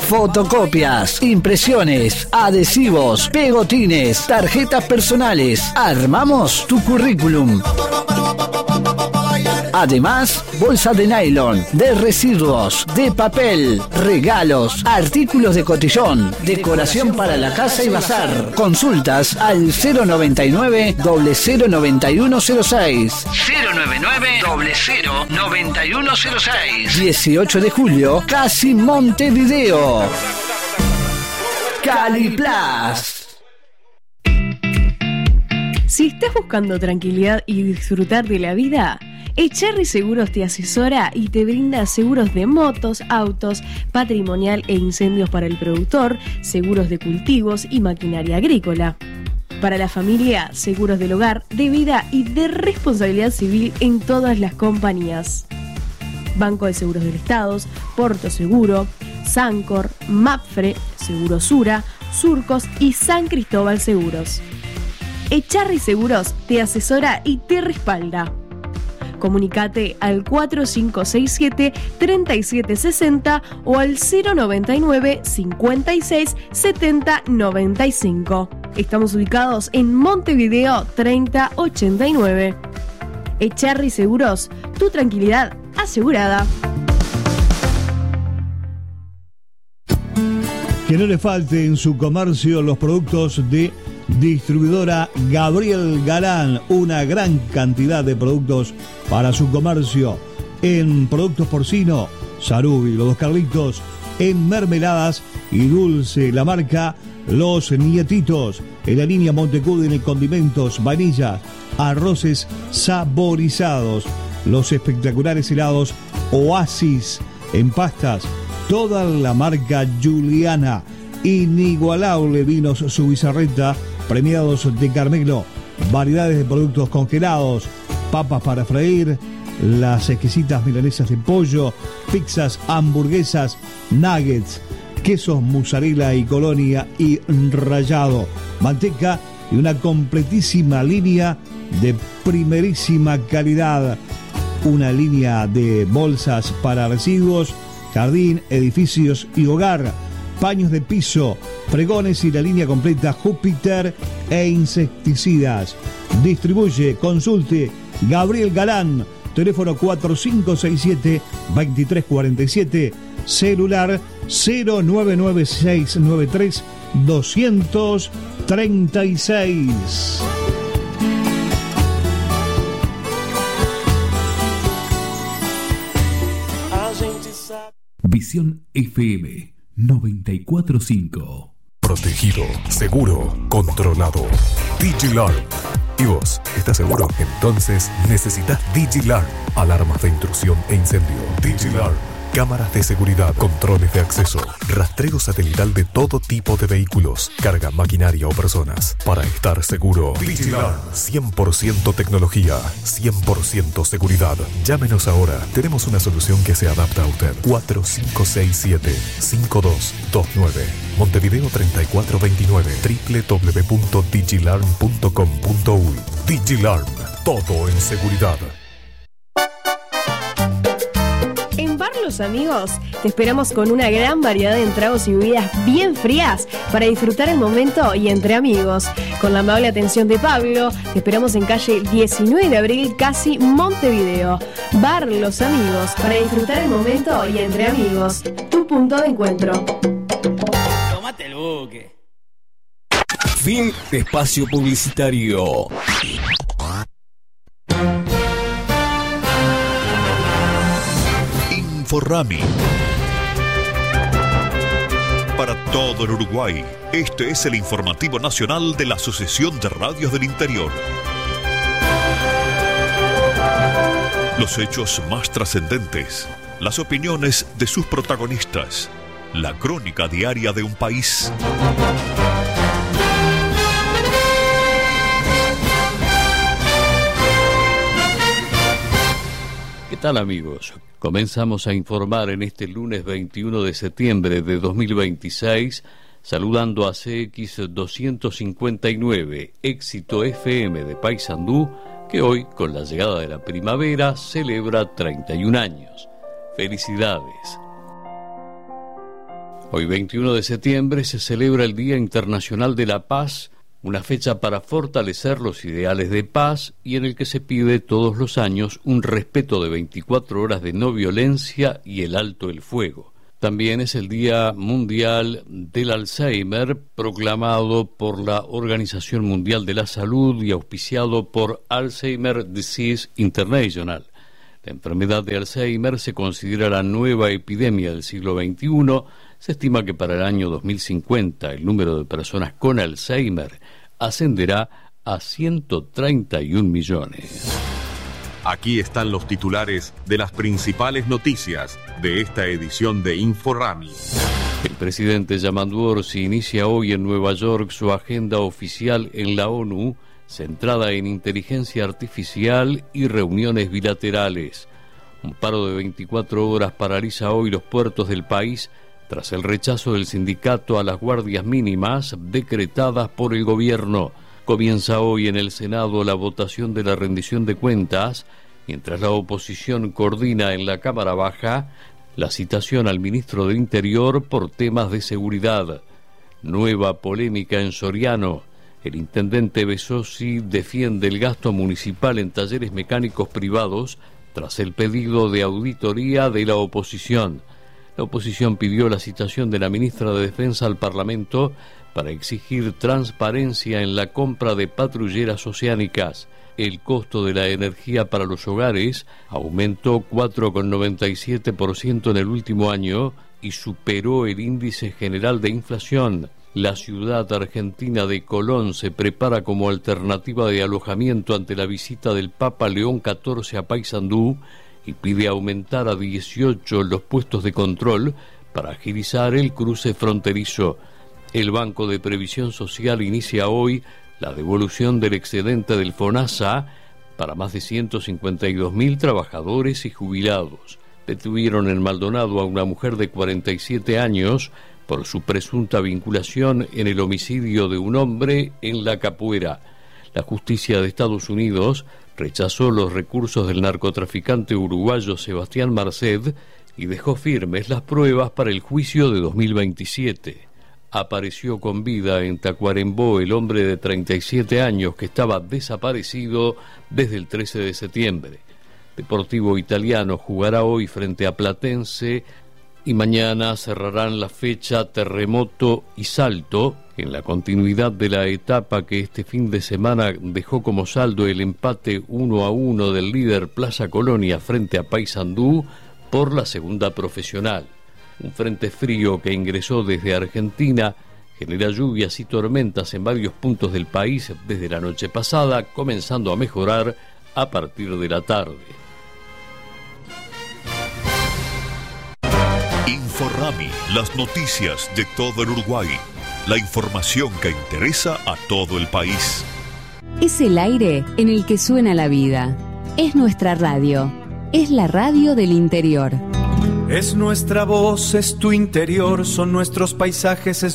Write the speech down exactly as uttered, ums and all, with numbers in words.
fotocopias, impresiones, adhesivos, pegotines, tarjetas personales. Armamos tu currículum. Además, bolsa de nylon, de residuos, de papel, regalos, artículos de cotillón, decoración para la casa y bazar. Consultas al cero noventa y nueve, cero cero noventa y uno cero seis. cero noventa y nueve, cero cero noventa y uno cero seis. dieciocho de julio, Casi Montevideo. Caliplas. Si estás buscando tranquilidad y disfrutar de la vida, Echarri Seguros te asesora y te brinda seguros de motos, autos, patrimonial e incendios para el productor, seguros de cultivos y maquinaria agrícola. Para la familia, seguros del hogar, de vida y de responsabilidad civil en todas las compañías. Banco de Seguros del Estado, Porto Seguro, Sancor, Mapfre, Segurosura, Surcos y San Cristóbal Seguros. Echarri Seguros te asesora y te respalda. Comunicate al cuatro cinco seis siete, tres siete seis cero o al cero noventa y nueve, cincuenta y seis, setenta, noventa y cinco. Estamos ubicados en Montevideo treinta ochenta y nueve. Echarri Seguros, tu tranquilidad asegurada. Que no le falte en su comercio los productos de Distribuidora Gabriel Galán, una gran cantidad de productos para su comercio en productos porcino, Sarubi, los dos Carlitos, en mermeladas y dulce, la marca Los Nietitos, en la línea Montecudin en condimentos, vainillas, arroces saborizados, los espectaculares helados Oasis en pastas, toda la marca Juliana, inigualable vinos Subizarreta, premiados de Carmelo, variedades de productos congelados, papas para freír, las exquisitas milanesas de pollo, pizzas, hamburguesas, nuggets, quesos mozzarella y colonia y rallado, manteca y una completísima línea de primerísima calidad, una línea de bolsas para residuos, jardín, edificios y hogar, paños de piso, fregones y la línea completa Júpiter e insecticidas. Distribuye, consulte Gabriel Galán, teléfono cuatro cinco seis siete, dos tres cuatro siete, celular cero nueve nueve seis nueve tres, dos tres seis. Visión F M noventa y cuatro punto cinco. Protegido, seguro, controlado. DigiLaR. ¿Y vos? ¿Estás seguro? Entonces necesitas DigiLaR. Alarmas de intrusión e incendio. DigiLaR. Cámaras de seguridad, controles de acceso, rastreo satelital de todo tipo de vehículos, carga, maquinaria o personas. Para estar seguro, DigiLaR. cien por ciento tecnología, cien por ciento seguridad. Llámenos ahora. Tenemos una solución que se adapta a usted. cuatro cinco seis siete, cinco dos dos nueve. Montevideo treinta y cuatro veintinueve. doble u doble u doble u punto digilarm punto com punto uy. DigiLaR. Todo en seguridad. En Bar Los Amigos te esperamos con una gran variedad de tragos y bebidas bien frías para disfrutar el momento y entre amigos. Con la amable atención de Pablo, te esperamos en calle diecinueve de abril, Casi Montevideo. Bar Los Amigos, para disfrutar el momento y entre amigos. Tu punto de encuentro. Tomate el buque. Fin de espacio publicitario. Inforrami. Para todo el Uruguay, este es el informativo nacional de la Asociación de Radios del Interior. Los hechos más trascendentes, las opiniones de sus protagonistas, la crónica diaria de un país. ¿Qué tal, amigos? Comenzamos a informar en este lunes veintiuno de septiembre de dos mil veintiséis, saludando a C X doscientos cincuenta y nueve, Éxito F M de Paysandú, que hoy, con la llegada de la primavera, celebra treinta y un años. ¡Felicidades! Hoy veintiuno de septiembre se celebra el Día Internacional de la Paz, una fecha para fortalecer los ideales de paz y en el que se pide todos los años un respeto de veinticuatro horas de no violencia y el alto el fuego. También es el Día Mundial del Alzheimer, proclamado por la Organización Mundial de la Salud y auspiciado por Alzheimer Disease International. La enfermedad de Alzheimer se considera la nueva epidemia del siglo veintiuno. Se estima que para el año dos mil cincuenta el número de personas con Alzheimer ascenderá a ciento treinta y un millones. Aquí están los titulares de las principales noticias de esta edición de InfoRami. El presidente Yamandu Orsi inicia hoy en Nueva York su agenda oficial en la ONU, centrada en inteligencia artificial y reuniones bilaterales. Un paro de veinticuatro horas paraliza hoy los puertos del país tras el rechazo del sindicato a las guardias mínimas decretadas por el gobierno. Comienza hoy en el Senado la votación de la rendición de cuentas, mientras la oposición coordina en la Cámara Baja la citación al ministro del Interior por temas de seguridad. Nueva polémica en Soriano. El intendente Besosi defiende el gasto municipal en talleres mecánicos privados tras el pedido de auditoría de la oposición. La oposición pidió la citación de la ministra de Defensa al Parlamento para exigir transparencia en la compra de patrulleras oceánicas. El costo de la energía para los hogares aumentó cuatro coma noventa y siete por ciento en el último año y superó el índice general de inflación. La ciudad argentina de Colón se prepara como alternativa de alojamiento ante la visita del Papa León catorce a Paysandú y pide aumentar a dieciocho los puestos de control para agilizar el cruce fronterizo. El Banco de Previsión Social inicia hoy la devolución del excedente del FONASA para más de ciento cincuenta y dos mil trabajadores y jubilados. Detuvieron en Maldonado a una mujer de cuarenta y siete años por su presunta vinculación en el homicidio de un hombre en La Capuera. La justicia de Estados Unidos rechazó los recursos del narcotraficante uruguayo Sebastián Marced y dejó firmes las pruebas para el juicio de dos mil veintisiete. Apareció con vida en Tacuarembó el hombre de treinta y siete años que estaba desaparecido desde el trece de septiembre. Deportivo Italiano jugará hoy frente a Platense y mañana cerrarán la fecha Terremoto y Salto en la continuidad de la etapa que este fin de semana dejó como saldo el empate uno a uno del líder Plaza Colonia frente a Paysandú por la segunda profesional. Un frente frío que ingresó desde Argentina genera lluvias y tormentas en varios puntos del país desde la noche pasada, comenzando a mejorar a partir de la tarde. InfoRami, las noticias de todo el Uruguay. La información que interesa a todo el país. Es el aire en el que suena la vida. Es nuestra radio. Es la radio del interior. Es nuestra voz, es tu interior, son nuestros paisajes, es